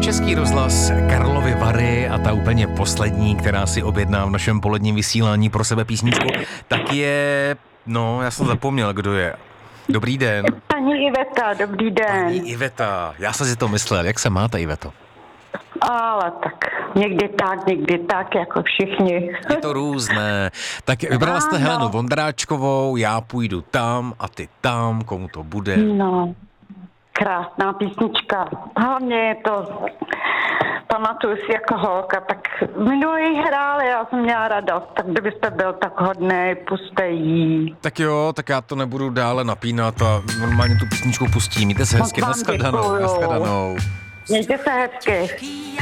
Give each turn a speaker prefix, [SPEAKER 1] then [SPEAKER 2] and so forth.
[SPEAKER 1] Český rozhlas, Karlovy Vary a ta úplně poslední, která si objedná v našem poledním vysílání pro sebe písničku, tak je, já jsem zapomněl, kdo je. Dobrý den.
[SPEAKER 2] Paní Iveta, dobrý den.
[SPEAKER 1] Paní Iveta, já jsem si to myslel, jak se máte, Iveto?
[SPEAKER 2] Ale tak, někdy tak, jako všichni.
[SPEAKER 1] Je to různé. Tak vybrala jste Helenu Vondráčkovou, Já půjdu tam a ty tam, komu to bude?
[SPEAKER 2] No, krásná písnička. Hlavně je to, pamatuju si jako holka, tak minule jí hráli, já jsem měla radost, tak kdybyste byl tak hodnej, puste jí.
[SPEAKER 1] Tak jo, tak já to nebudu dále napínat a normálně tu písničku pustím. Mějte se hezky, nashledanou.
[SPEAKER 2] Mějte se hezky.